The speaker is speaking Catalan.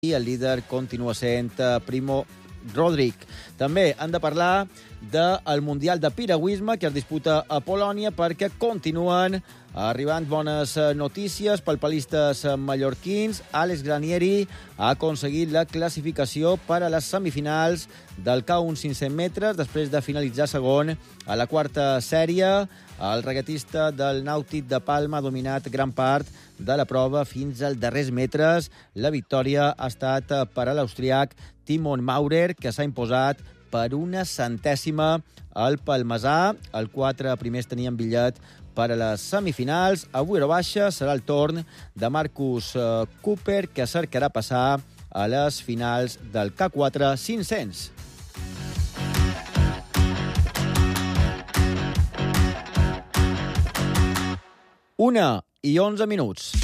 i el líder continua sent Primo Roglic. També han de parlar del Mundial de Piragüisme que es disputa a Polònia perquè continuen arribant bones notícies pel palistes mallorquins. Àlex Granieri ha aconseguit la classificació per a les semifinals del K1 500 metres després de finalitzar segon a la quarta sèrie. El regatista del Nàutic de Palma ha dominat gran part de la prova fins als darrers metres. La victòria ha estat per a l'austriac Timon Maurer, que s'ha imposat per una centèsima al palmesà. Els 4 primers tenien bitllet per a les semifinals. Avui a baixa serà el torn de Marcus Cooper, que cercarà passar a les finals del K4 500. 1:11.